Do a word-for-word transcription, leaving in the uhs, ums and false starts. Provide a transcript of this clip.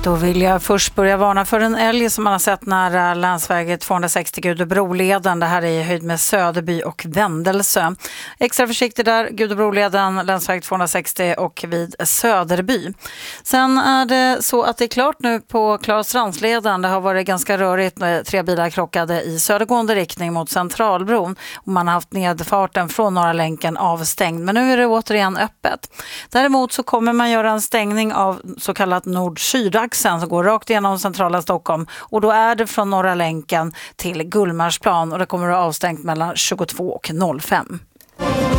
Då vill jag först börja varna för en älg som man har sett nära länsväg tvåhundrasextio Gudebroleden. Det här är i höjd med Söderby och Vändelsö. Extra försiktig där, Gudebroleden, länsväg tvåhundrasextio och vid Söderby. Sen är det så att det är klart nu på Klarastrandsleden. Det har varit ganska rörigt när tre bilar krockade i södergående riktning mot Centralbron. Och man har haft nedfarten från Norra länken avstängd. Men nu är det återigen öppet. Däremot så kommer man göra en stängning av så kallat nord-sydaxeln som går rakt igenom centrala Stockholm, och då är det från Norra länken till Gullmarsplan, och det kommer att vara avstängt mellan tjugotvå och noll fem.